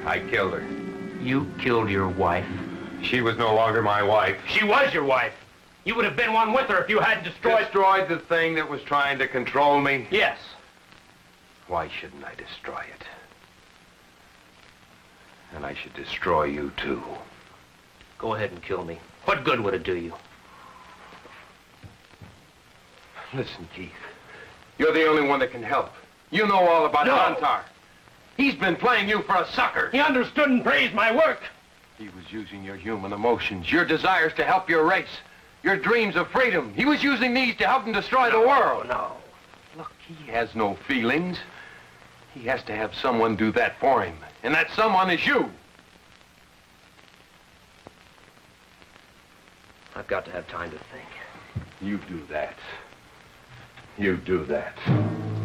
I killed her. You killed your wife? She was no longer my wife. She was your wife. You would have been one with her if you hadn't destroyed... Destroyed the thing that was trying to control me? Yes. Why shouldn't I destroy it? And I should destroy you, too. Go ahead and kill me. What good would it do you? Listen, Keith. You're the only one that can help. You know all about Antar. He's been playing you for a sucker. He understood and praised my work. He was using your human emotions, your desires to help your race, your dreams of freedom. He was using these to help him destroy the world. No. Look, he has no feelings. He has to have someone do that for him. And that someone is you. I've got to have time to think. You do that. You do that.